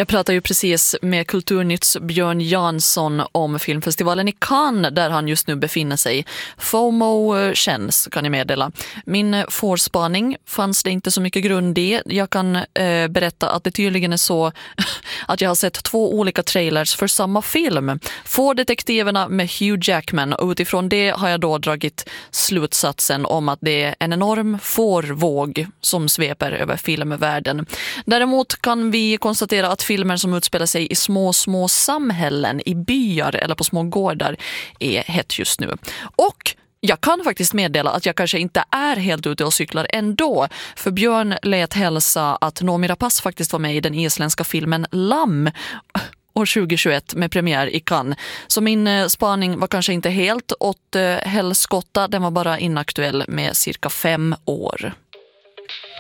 Jag pratade ju precis med Kulturnytts Björn Jansson om filmfestivalen i Cannes där han just nu befinner sig. FOMO känns, kan jag meddela. Min förspaning fanns det inte så mycket grund i. Jag kan berätta att det tydligen är så att jag har sett 2 olika trailers för samma film. Fårdetektiverna med Hugh Jackman, och utifrån det har jag då dragit slutsatsen om att det är en enorm fårvåg som sveper över filmvärlden. Däremot kan vi konstatera att filmer som utspelar sig i små samhällen, i byar eller på små gårdar är hett just nu. Och jag kan faktiskt meddela att jag kanske inte är helt ute och cyklar ändå. För Björn lät hälsa att Noomi Rapace faktiskt var med i den isländska filmen Lamm år 2021 med premiär i Cannes. Så min spaning var kanske inte helt åt helskotta, den var bara inaktuell med cirka 5 år.